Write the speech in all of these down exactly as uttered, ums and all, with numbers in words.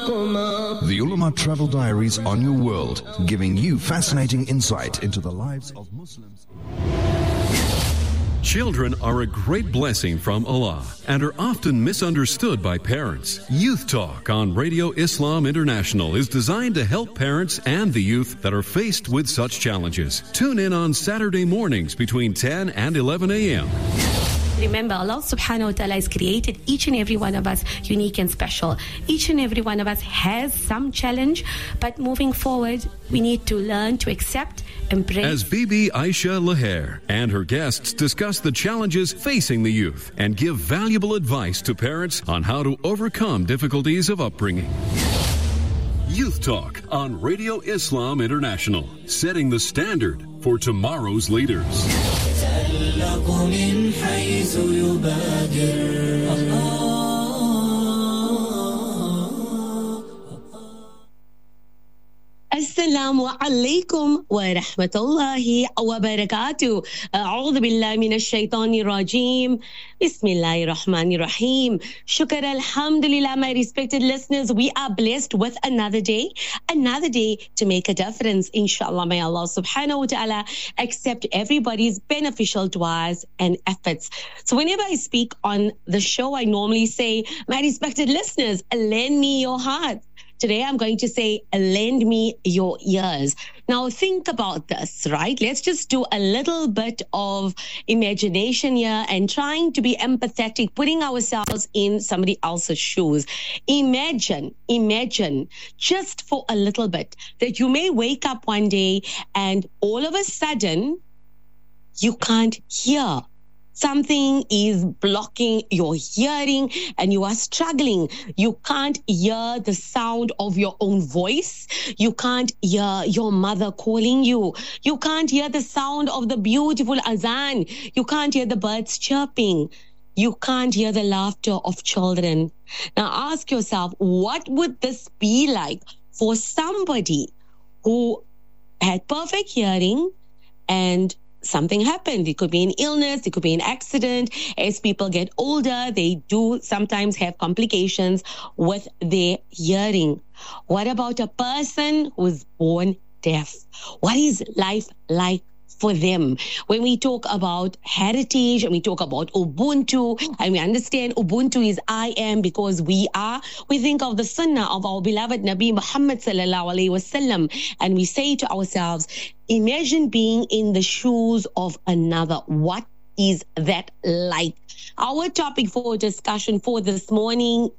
The Ulama Travel Diaries on your world, giving you fascinating insight into the lives of Muslims. Children are a great blessing from Allah and are often misunderstood by parents. Youth Talk on Radio Islam International is designed to help parents and the youth that are faced with such challenges. Tune in on Saturday mornings between ten and eleven a.m. Remember, Allah subhanahu wa ta'ala has created each and every one of us unique and special. Each and every one of us has some challenge, but moving forward, we need to learn to accept, embrace. As Bibi Aisha Laher and her guests discuss the challenges facing the youth and give valuable advice to parents on how to overcome difficulties of upbringing. Youth Talk on Radio Islam International, setting the standard for tomorrow's leaders. من حيث يبادر Assalamu alaikum wa rahmatullahi wa barakatuh. A'udhu billahi minash shaitanir rajeem. Bismillahir rahmanir rahim. Shukr alhamdulillah, my respected listeners. We are blessed with another day, another day to make a difference. Inshallah, may Allah subhanahu wa ta'ala accept everybody's beneficial du'as and efforts. So whenever I speak on the show, I normally say, my respected listeners, lend me your heart. Today, I'm going to say, lend me your ears. Now, think about this, right? Let's just do a little bit of imagination here and trying to be empathetic, putting ourselves in somebody else's shoes. Imagine, imagine just for a little bit that you may wake up one day and all of a sudden, you can't hear. Something is blocking your hearing and you are struggling. You can't hear the sound of your own voice. You can't hear your mother calling you. You can't hear the sound of the beautiful azan. You can't hear the birds chirping. You can't hear the laughter of children. Now ask yourself, what would this be like for somebody who had perfect hearing and something happened? It could be an illness, it could be an accident. As people get older, they do sometimes have complications with their hearing. What about a person who's born deaf? What is life like for them? When we talk about heritage and we talk about Ubuntu and we understand Ubuntu is I am because we are, we think of the sunnah of our beloved Nabi Muhammad sallallahu alaihi wasallam and we say to ourselves, imagine being in the shoes of another. What is that like? Our topic for discussion for this morning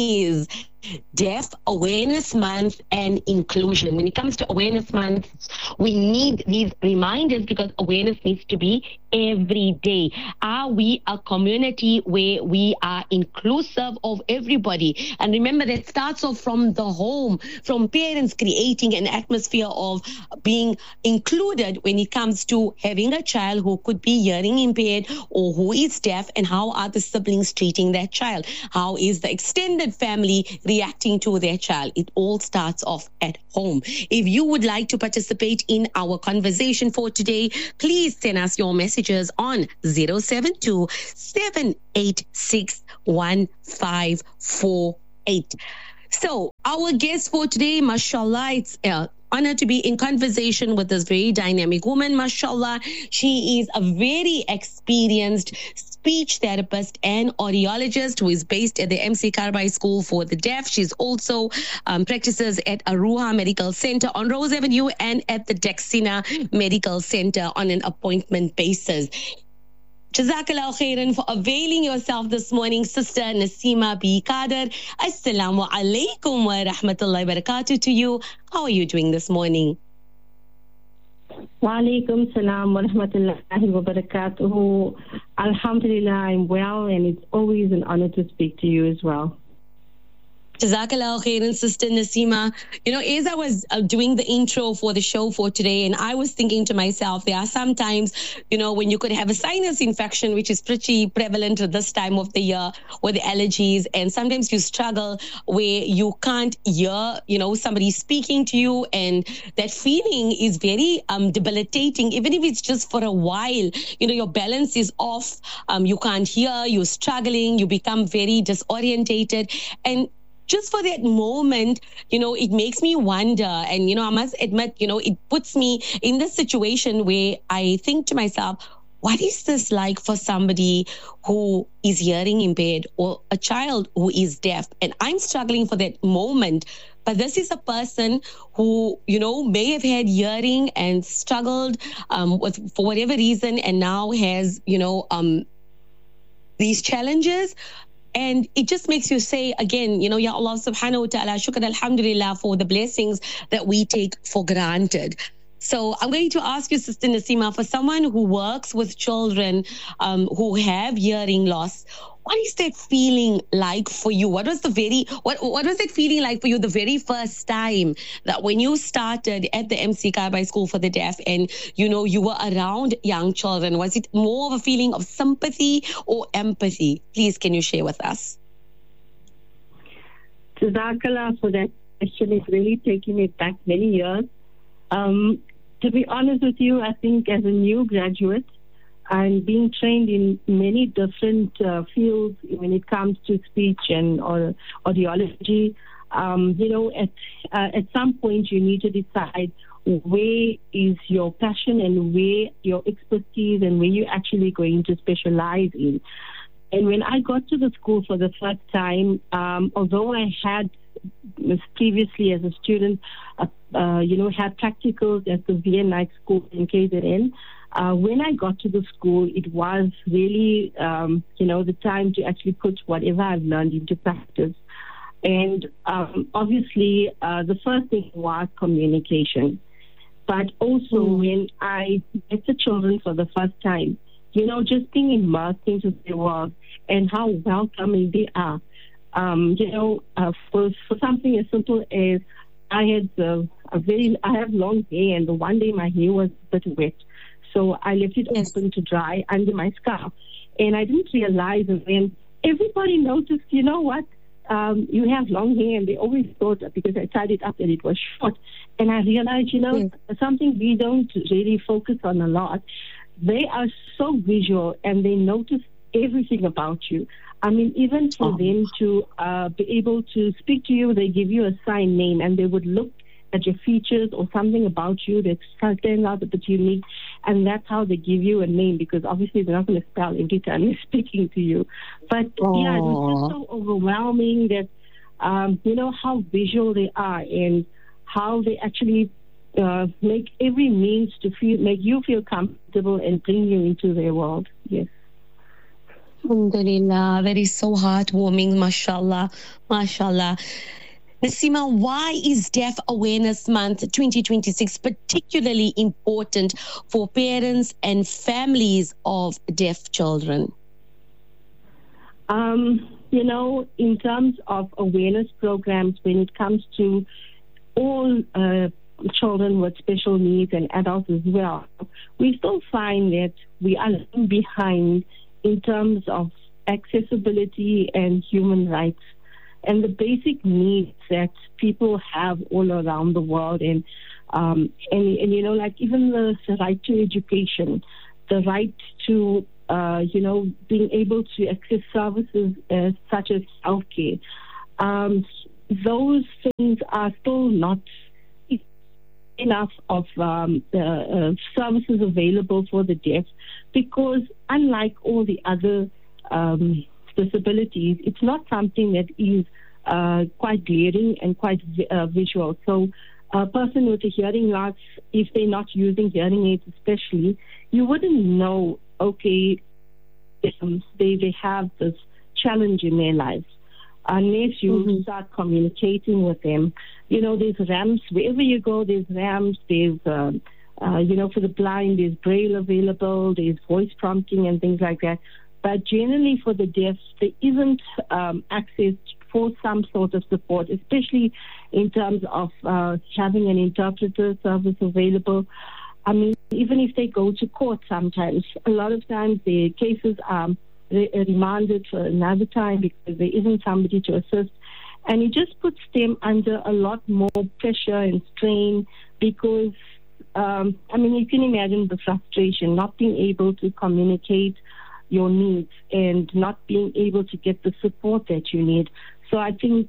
is Deaf Awareness Month and inclusion. When it comes to Awareness Month, we need these reminders because awareness needs to be every day. Are we a community where we are inclusive of everybody? And remember, that starts off from the home, from parents creating an atmosphere of being included when it comes to having a child who could be hearing impaired or who is deaf, and how are the siblings treating that child? How is the extended family reacting to their child? It all starts off at home. If you would like to participate in our conversation for today, please send us your messages on zero seven two, seven eight six, one five four eight. So our guest for today, mashallah, it's uh, honor to be in conversation with this very dynamic woman, mashallah. She is a very experienced speech therapist and audiologist who is based at the M C Karbai School for the Deaf. She's also um, practices at Aruha Medical Center on Rose Avenue and at the Dexina Medical Center on an appointment basis. Jazakallah khairan for availing yourself this morning, Sister Nasima B. Kader. Assalamu alaikum wa rahmatullahi wa barakatuh to you. How are you doing this morning? Wa alaikum salam wa rahmatullahi wa barakatuh. Alhamdulillah, I'm well, and it's always an honor to speak to you as well. Jazakallah khairan, Sister Nasima. You know, as I was uh, doing the intro for the show for today, and I was thinking to myself, there are sometimes, you know, when you could have a sinus infection, which is pretty prevalent at this time of the year with the allergies, and sometimes you struggle where you can't hear, you know, somebody speaking to you, and that feeling is very um, debilitating, even if it's just for a while. You know, your balance is off, um, you can't hear, you're struggling, you become very disorientated, and just for that moment, you know, it makes me wonder. And, you know, I must admit, you know, it puts me in this situation where I think to myself, what is this like for somebody who is hearing impaired or a child who is deaf? And I'm struggling for that moment. But this is a person who, you know, may have had hearing and struggled um, with for whatever reason, and now has, you know, um, these challenges. And it just makes you say again, you know, Ya Allah subhanahu wa ta'ala, shukr alhamdulillah for the blessings that we take for granted. So I'm going to ask you, Sister Nasima, for someone who works with children um, who have hearing loss, what is that feeling like for you? What was the very, what, what was that feeling like for you the very first time that when you started at the M C Kabai School for the Deaf and, you know, you were around young children? Was it more of a feeling of sympathy or empathy? Please, can you share with us? Jazakallah for that question. It's really taking it back many years. Um, to be honest with you, I think as a new graduate, I'm being trained in many different uh, fields when it comes to speech and or audiology. Um, you know, at uh, at some point you need to decide where is your passion and where your expertise and where you're actually going to specialize in. And when I got to the school for the first time, um, although I had previously as a student, uh, uh, you know, had practicals at the V N Night School in K Z N. Uh, when I got to the school, it was really, um, you know, the time to actually put whatever I've learned into practice. And um, obviously, uh, the first thing was communication. But also mm. when I met the children for the first time, you know, just being immersed into their world and how welcoming they are. Um, you know, uh, for, for something as simple as I had uh, a very, I have long hair, and the one day my hair was a bit wet, so I left it yes. open to dry under my scarf, and I didn't realize. And then everybody noticed, you know what, um, you have long hair, and they always thought that because I tied it up that it was short, and I realized, you know, yes. something we don't really focus on a lot. They are so visual, and they notice everything about you. I mean, even for oh. them to uh, be able to speak to you, they give you a sign name, and they would look at your features or something about you that stands out a bit unique, and that's how they give you a name, because obviously they're not going to spell every time they're speaking to you. But oh. yeah, it was just so overwhelming that, um, you know, how visual they are and how they actually uh, make every means to feel, make you feel comfortable and bring you into their world. Yes. Alhamdulillah, that is so heartwarming, mashallah, mashallah. Nasima, why is Deaf Awareness Month twenty twenty-six particularly important for parents and families of deaf children? Um, you know, in terms of awareness programs, when it comes to all uh, children with special needs and adults as well, we still find that we are behind in terms of accessibility and human rights and the basic needs that people have all around the world. And, um, and, and you know, like even the, the right to education, the right to, uh, you know, being able to access services uh, such as healthcare. Um, those things are still not enough of um, uh, uh, services available for the deaf, because unlike all the other um, disabilities, it's not something that is uh, quite glaring and quite vi- uh, visual. So a person with a hearing loss, if they're not using hearing aids especially, you wouldn't know, okay, um, they, they have this challenge in their lives. Unless you mm-hmm. start communicating with them. You know, there's ramps. Wherever you go, there's ramps. There's, uh, uh, you know, for the blind, there's Braille available. There's voice prompting and things like that. But generally for the deaf, there isn't um, access for some sort of support, especially in terms of uh, having an interpreter service available. I mean, even if they go to court sometimes, a lot of times the cases are remanded for another time because there isn't somebody to assist. And it just puts them under a lot more pressure and strain because, um, I mean, you can imagine the frustration, not being able to communicate your needs and not being able to get the support that you need. So I think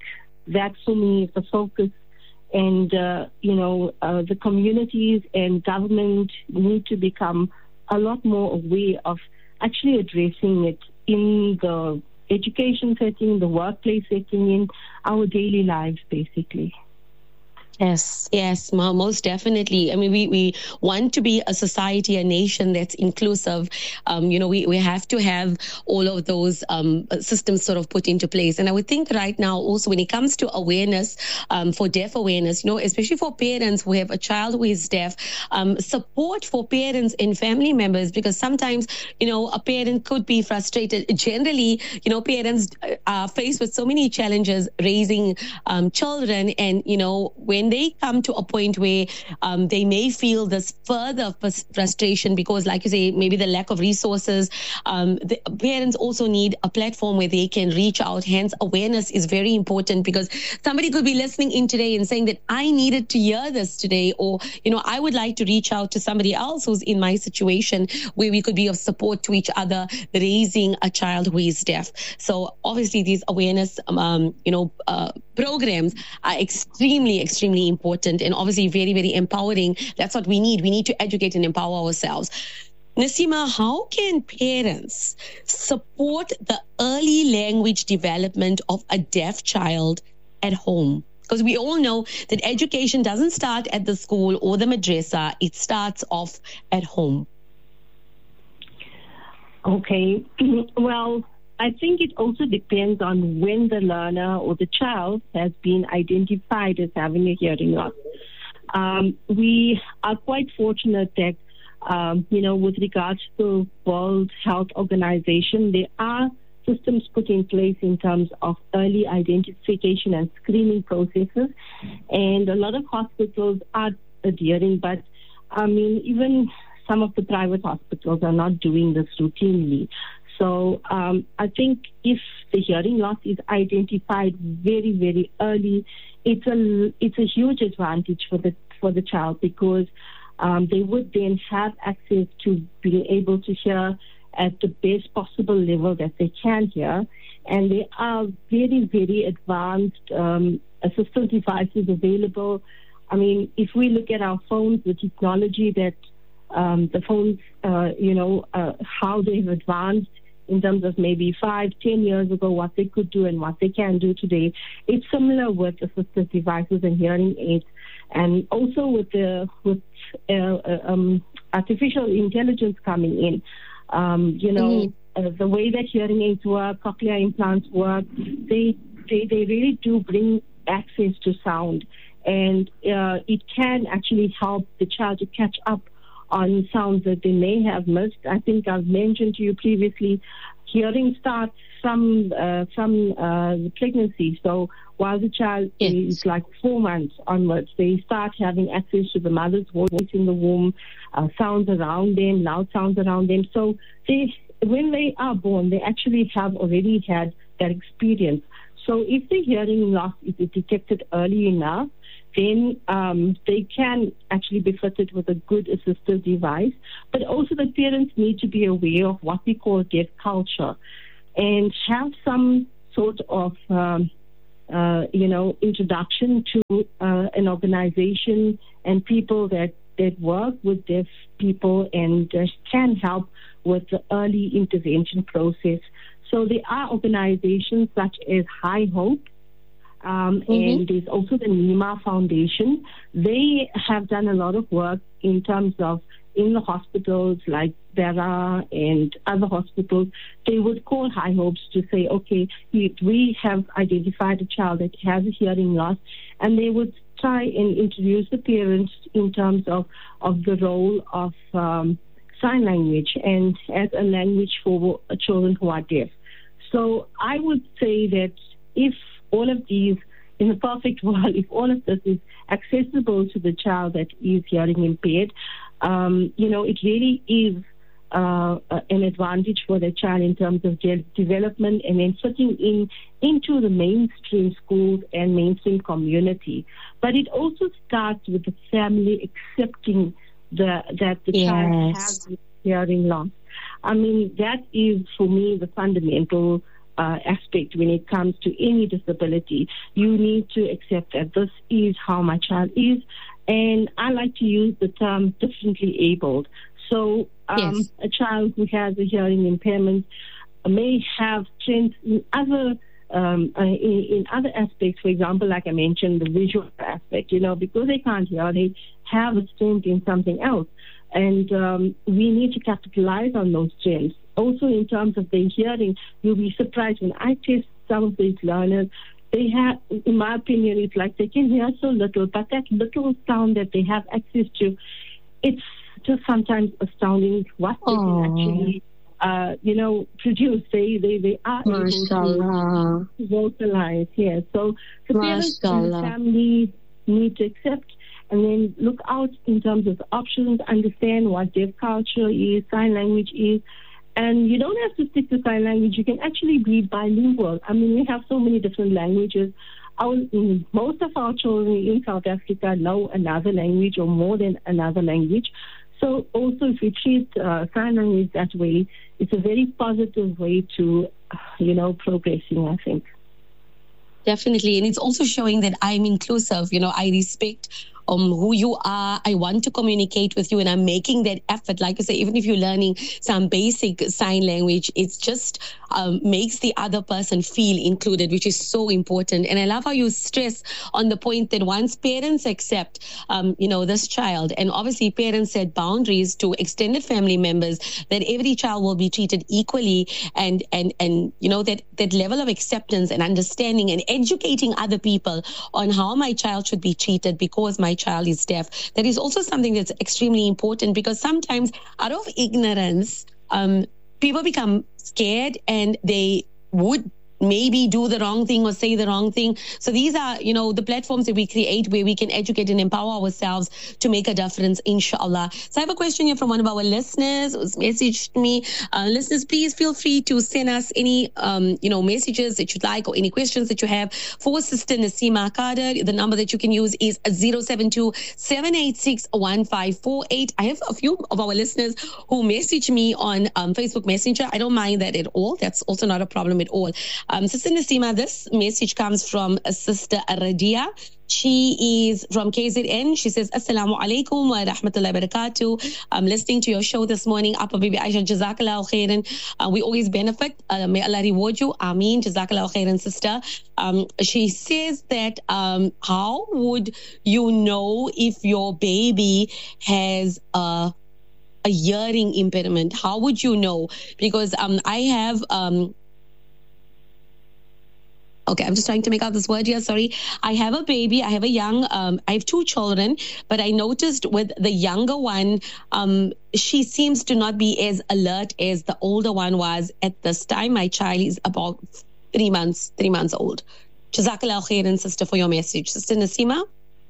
that for me is the focus. And, uh, you know, uh, the communities and government need to become a lot more aware of actually addressing it in the education setting, the workplace setting, in our daily lives, basically. Yes, yes, most definitely. I mean, we, we want to be a society, a nation that's inclusive. Um, you know, we, we have to have all of those um, systems sort of put into place. And I would think right now also when it comes to awareness, um, for deaf awareness, you know, especially for parents who have a child who is deaf, um, support for parents and family members, because sometimes, you know, a parent could be frustrated. Generally, you know, parents are faced with so many challenges raising um, children, and, you know, when they come to a point where um, they may feel this further frustration because, like you say, maybe the lack of resources, um, the parents also need a platform where they can reach out. Hence, awareness is very important, because somebody could be listening in today and saying that I needed to hear this today, or, you know, I would like to reach out to somebody else who's in my situation where we could be of support to each other raising a child who is deaf. So obviously these awareness, um, you know, uh, programs are extremely, extremely important, and obviously very, very empowering. That's what we need. We need to educate and empower ourselves. Nasima, how can parents support the early language development of a deaf child at home? Because we all know that education doesn't start at the school or the madrasa. It starts off at home. Okay. Well, I think it also depends on when the learner or the child has been identified as having a hearing loss. Um, we are quite fortunate that, um, you know, with regards to World Health Organization, there are systems put in place in terms of early identification and screening processes. And a lot of hospitals are adhering, but, I mean, even some of the private hospitals are not doing this routinely. So um, I think if the hearing loss is identified very, very early, it's a it's a huge advantage for the for the child, because um, they would then have access to being able to hear at the best possible level that they can hear. And there are very, very advanced um, assistive devices available. I mean, if we look at our phones, the technology that um, the phones, uh, you know, uh, how they've advanced in terms of maybe five, ten years ago, what they could do and what they can do today. It's similar with assistive devices and hearing aids, and also with the with uh, uh, um, artificial intelligence coming in. Um, you know, mm-hmm. uh, the way that hearing aids work, cochlear implants work, they they, they really do bring access to sound, and uh, it can actually help the child to catch up on sounds that they may have missed. I think I've mentioned to you previously, hearing starts from uh, from uh, pregnancy. So while the child yes. is like four months onwards, they start having access to the mother's voice in the womb, uh, sounds around them, loud sounds around them. So they, when they are born, they actually have already had that experience. So if the hearing loss is detected early enough, then um, they can actually be fitted with a good assistive device. But also the parents need to be aware of what we call deaf culture and have some sort of, um, uh, you know, introduction to uh, an organization and people that, that work with deaf people and uh, can help with the early intervention process. So there are organizations such as High Hope, Um, mm-hmm. and there's also the NEMA Foundation. They have done a lot of work in terms of in the hospitals like Bera and other hospitals. They would call High Hopes to say, okay, we have identified a child that has a hearing loss, and they would try and introduce the parents in terms of, of the role of um, sign language and as a language for children who are deaf. So I would say that if all of these, in a perfect world, if all of this is accessible to the child that is hearing impaired, um, you know, it really is uh, an advantage for the child in terms of de- development and then fitting in into the mainstream schools and mainstream community. But it also starts with the family accepting the, that the yes. child has hearing loss. I mean, that is, for me, the fundamental uh, aspect when it comes to any disability. You need to accept that this is how my child is. And I like to use the term differently abled. So um, yes. a child who has a hearing impairment may have strengths in other um, uh, in, in other aspects. For example, like I mentioned, the visual aspect. You know, because they can't hear, they have a strength in something else, and um, we need to capitalize on those strengths. Also, in terms of their hearing, you'll be surprised when I test some of these learners. They have, in my opinion, it's like they can hear so little, but that little sound that they have access to, it's just sometimes astounding what they Aww. can actually, uh, you know, produce. They they, they are Mashallah. able to vocalize. Yes. So the parents and the family need to accept and then look out in terms of the options, understand what deaf culture is, sign language is. And you don't have to stick to sign language. You can actually be bilingual. I mean, we have so many different languages. Our, most of our children in South Africa know another language or more than another language. So also if we treat uh, sign language that way, it's a very positive way to, you know, progressing, I think. Definitely. And it's also showing that I'm inclusive. You know, I respect Um, who you are. I want to communicate with you, and I'm making that effort. Like I say, even if you're learning some basic sign language, it's just um, makes the other person feel included, which is so important. And I love how you stress on the point that once parents accept, um, you know, this child, and obviously parents set boundaries to extended family members, that every child will be treated equally, and and and you know that that level of acceptance and understanding and educating other people on how my child should be treated because my child is deaf. That is also something that's extremely important, because sometimes out of ignorance, um, people become scared and they would maybe do the wrong thing or say the wrong thing. So these are, you know, the platforms that we create where we can educate and empower ourselves to make a difference, inshallah. So I have a question here from one of our listeners who's messaged me. Uh, listeners, please feel free to send us any, um, you know, messages that you'd like or any questions that you have for Sister Naseema Kader. The number that you can use is zero seven two, seven eight six, one five four eight. I have a few of our listeners who message me on um, Facebook Messenger. I don't mind that at all. That's also not a problem at all. Um, Sister Naseema, this message comes from a Sister Radia. She is from K Z N. She says, Assalamu alaikum wa rahmatullahi wa barakatuh. I'm listening to your show this morning. Appa Bibi Aisha, Jazakallahu khairan. Uh, we always benefit. Uh, may Allah reward you. Ameen. Jazakallahu khairan, sister. Um, she says that um, how would you know if your baby has a, a hearing impairment? How would you know? Because um, I have... Um, Okay, I'm just trying to make out this word here. Sorry. I have a baby. I have a young, um, I have two children, but I noticed with the younger one, um, she seems to not be as alert as the older one was at this time. My child is about three months, three months old. Jazakallah khairan, sister, for your message. Sister Naseema?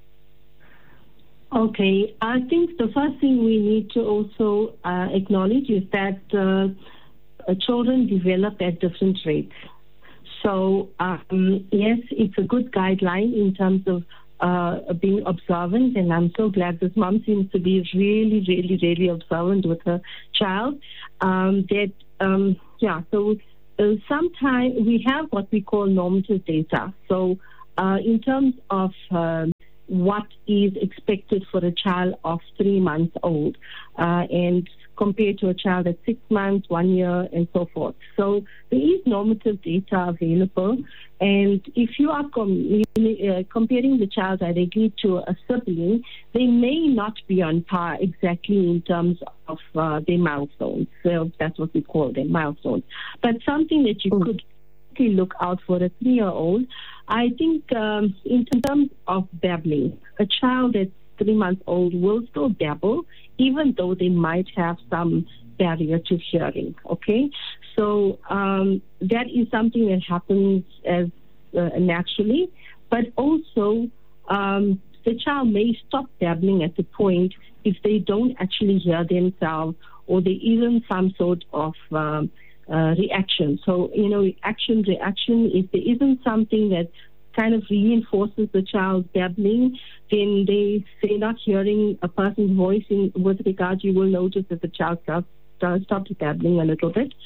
Okay. I think the first thing we need to also uh, acknowledge is that uh, children develop at different rates. So, um, yes, it's a good guideline in terms of uh, being observant, and I'm so glad this mom seems to be really, really, really observant with her child. Um, that, um, yeah, so uh, sometimes we have what we call normative data. So, uh, in terms of uh, what is expected for a child of three months old, uh, and compared to a child at six months, one year, and so forth. So there is normative data available. And if you are com- uh, comparing the child directly to a sibling, they may not be on par exactly in terms of uh, their milestones. So that's what we call them, milestones. But something that you could look out for a three-year-old, I think um, in terms of babbling, a child that's three months old will still babble, even though they might have some barrier to hearing, okay? So um, that is something that happens as uh, naturally, but also um, the child may stop babbling at the point if they don't actually hear themselves or there isn't some sort of um, uh, reaction. So, you know, action, reaction, if there isn't something that kind of reinforces the child's babbling, then they say not hearing a person's voice in with regard, you will notice that the child starts, starts stops babbling a little bit.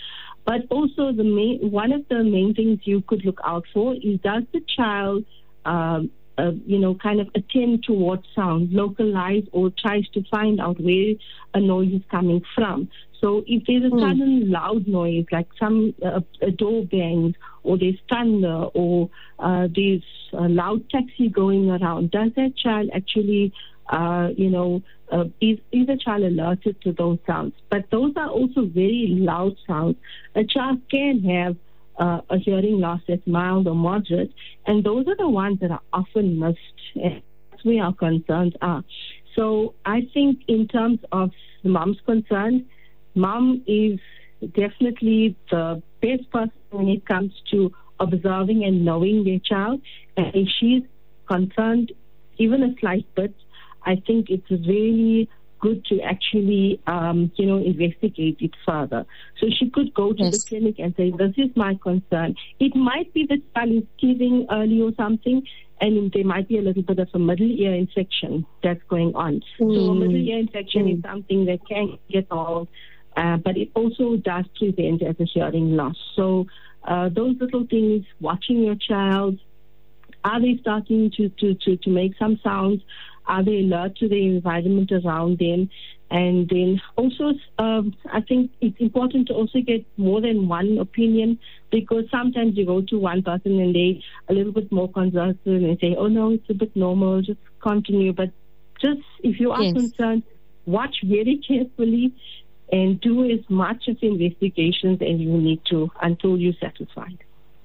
But also, the main, one of the main things you could look out for is, does the child, um, uh, you know, kind of attend to what sound, localize, or tries to find out where a noise is coming from. So if there's a mm. sudden loud noise, like some uh, a door bangs, or there's thunder, or uh, there's a loud taxi going around, does that child actually, uh, you know, uh, is, is a child alerted to those sounds? But those are also very loud sounds. A child can have uh, a hearing loss that's mild or moderate, and those are the ones that are often missed. And that's where our concerns are. So I think in terms of the mom's concern, mom is definitely the best person when it comes to observing and knowing their child. And if she's concerned even a slight bit, I think it's really good to actually, um, you know, investigate it further. So she could go to yes. the clinic and say, this is my concern. It might be the child is teething early or something, and there might be a little bit of a middle ear infection that's going on. Mm. So a middle ear infection mm. is something that can get old, uh, but it also does present as a hearing loss. So uh, those little things, watching your child, are they starting to, to, to, to make some sounds? Are they alert to the environment around them? And then also, um, I think it's important to also get more than one opinion, because sometimes you go to one person and they a little bit more conservative and say, oh no, it's a bit normal, just continue. But just if you are yes. concerned, watch very carefully and do as much of investigations as you need to until you're satisfied.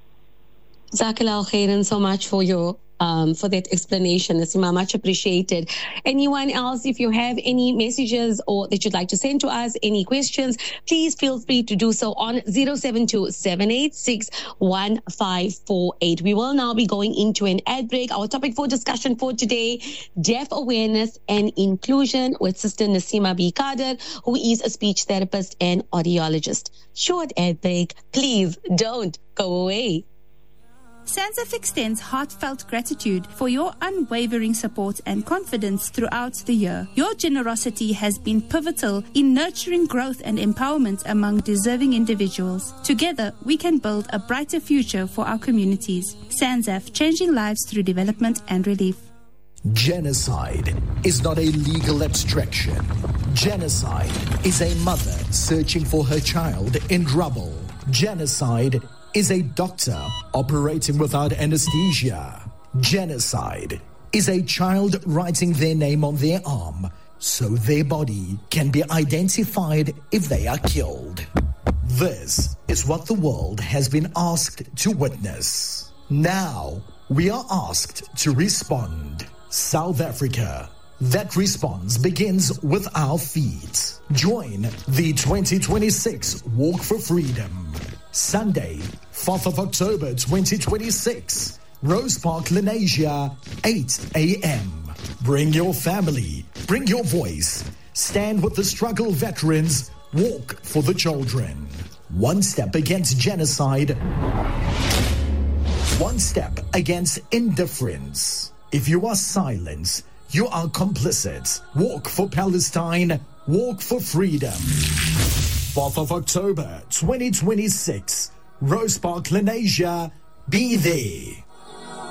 Jazakallah khairan so much for your um, for that explanation, Naseema, much appreciated. Anyone else, if you have any messages or that you'd like to send to us, any questions, please feel free to do so on zero seven two, seven eight six, one five four eight. We will now be going into an ad break. Our topic for discussion for today, deaf awareness and inclusion, with Sister Naseema B. Kader, who is a speech therapist and audiologist. Short ad break. Please don't go away. SANZAF extends heartfelt gratitude for your unwavering support and confidence throughout the year. Your generosity has been pivotal in nurturing growth and empowerment among deserving individuals. Together, we can build a brighter future for our communities. SANZAF, changing lives through development and relief. Genocide is not a legal abstraction. Genocide is a mother searching for her child in trouble. Genocide is a doctor operating without anesthesia. Genocide is a child writing their name on their arm so their body can be identified if they are killed. This is what the world has been asked to witness. Now we are asked to respond. South Africa. That response begins with our feet. Join the twenty twenty-six Walk for Freedom. Sunday, fourth of October twenty twenty-six, Rose Park, Lenasia, eight a.m. Bring your family, bring your voice. Stand with the struggle veterans, walk for the children. One step against genocide. One step against indifference. If you are silent, you are complicit. Walk for Palestine, walk for freedom. fourth of October twenty twenty-six, Rose Park, Lenasia, be there.